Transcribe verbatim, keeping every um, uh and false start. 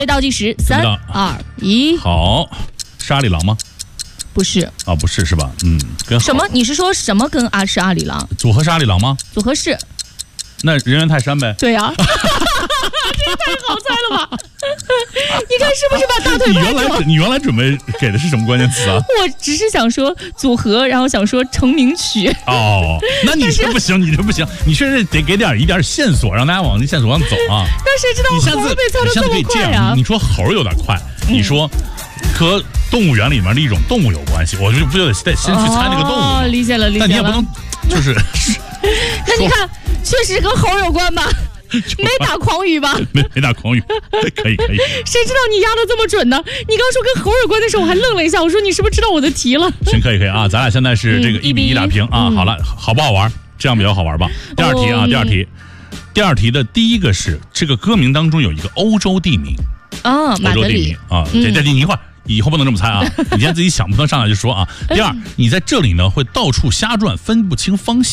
倒计时，三二一， 好，是阿里郎吗？ 不是啊，不是是吧？嗯，跟什么？你是说什么跟阿是阿里郎？ 组合是阿里郎吗？ 组合是。 那人猿泰山呗。 对呀、啊，这也太好猜了吧！你看是不是把大腿你原来你原来准备给的是什么关键词啊？ 我只是想说组合，然后想说成名曲。 哦，那你这不行，你这不行，你确实得给点一点线索，让大家往这线索上走啊。 但谁知道你下次猴被猜的这么快啊？你说猴有点快，嗯、你说和动物园里面的一种动物有关系，我就不就得先去猜那个动物吗？ 哦，理解了，理解了。 但你也不能就是那你看，确实跟猴有关吧？没打诳语吧？ 没没打诳语，可以可以。 谁知道你压的这么准呢？你刚说跟猴有关的时候，我还愣了一下，我说你是不是知道我的题了？ 行，可以可以啊，咱俩现在是这个一比一打平啊。 嗯、 好了，好不好玩？这样比较好玩吧？第二题啊，第二题，第二题的第一个是这个歌名当中有一个欧洲地名啊， 欧洲地名啊，这这你一会儿。以后不能这么猜啊！你先自己想，不能上来就说啊。第二，你在这里呢会到处瞎转，分不清方向。